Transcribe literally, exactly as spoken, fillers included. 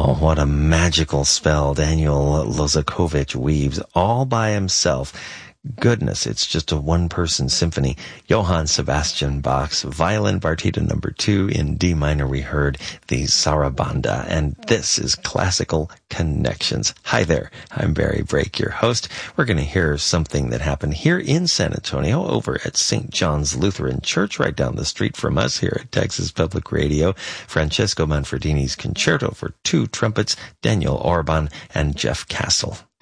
Oh, what a magical spell Daniel Lozakovich weaves all by himself. Goodness, it's just a one-person symphony. Johann Sebastian Bach's Violin Partita number two in D minor. We heard the Sarabanda, and this is Classical Connections. Hi there, I'm Barry Brake, your host. We're going to hear something that happened here in San Antonio over at Saint John's Lutheran Church, right down the street from us here at Texas Public Radio. Francesco Manfredini's Concerto for Two Trumpets, Daniel Orban, and Jeff Castle.